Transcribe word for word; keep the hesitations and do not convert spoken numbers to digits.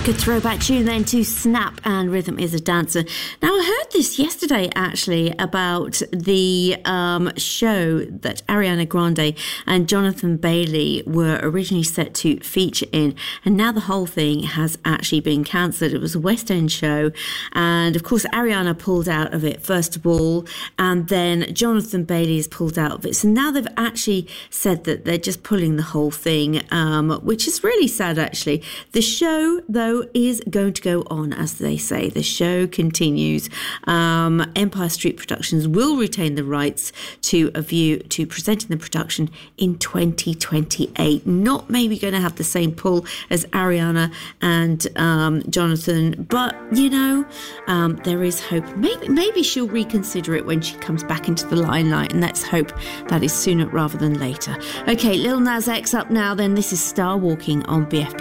Good throwback tune then to Snap and Rhythm is a Dancer. Now, I heard this yesterday, actually, about the um, show that Ariana Grande and Jonathan Bailey were originally set to feature in, and now the whole thing has actually been cancelled. It was a West End show, and of course, Ariana pulled out of it first of all, and then Jonathan Bailey has pulled out of it. So now they've actually said that they're just pulling the whole thing, um, which is really sad, actually. The show, though, is going to go on, as they say. The show continues. Um, Empire Street Productions will retain the rights to A View to presenting the production in twenty twenty-eight. Not maybe going to have the same pull as Ariana and um, Jonathan, but you know, um, there is hope. Maybe maybe she'll reconsider it when she comes back into the limelight, and let's hope that is sooner rather than later. Okay, Lil Nas X up now. Then this is Star Walking on B F B.